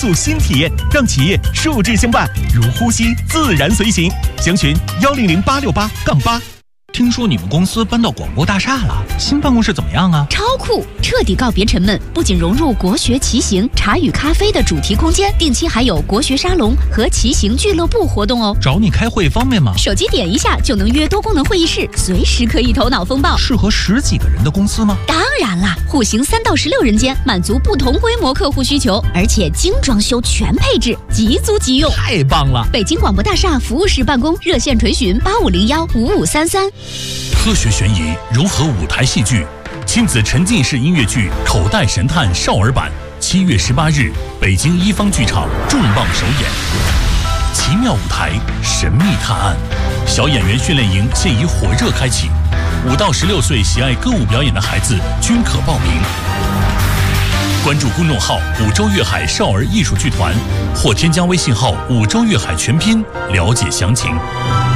塑新体验，让企业数字相伴，如呼吸自然随行。详询100868-8。 听说你们公司搬到广播大厦了，新办公室怎么样啊？ 超酷，彻底告别沉闷，不仅融入国学骑行、茶与咖啡的主题空间，定期还有国学沙龙和骑行俱乐部活动哦。 找你开会方便吗？ 手机点一下就能约多功能会议室，随时可以头脑风暴。 适合10几个人的公司吗？ 当然啦，户型3到16人间，满足不同规模客户需求，而且精装修全配置，即租即用， 太棒了！ 北京广播大厦服务室办公，热线垂询85015533。 科学悬疑融合舞台戏剧，亲子沉浸式音乐剧《口袋神探》少儿版，7月18日，北京一方剧场重磅首演。奇妙舞台，神秘探案，小演员训练营现已火热开启，5到16岁喜爱歌舞表演的孩子均可报名。关注公众号5洲粤海少儿艺术剧团，或添加微信号5洲粤海全拼了解详情。